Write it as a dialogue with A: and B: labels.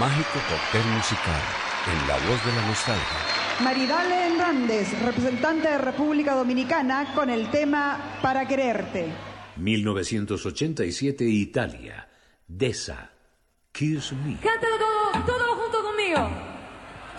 A: Mágico cóctel musical, en la voz de la nostalgia.
B: Maridale Hernández, representante de República Dominicana, con el tema Para Quererte.
A: 1987, Italia. Dessa, Kiss Me.
C: Cántalo todo junto conmigo.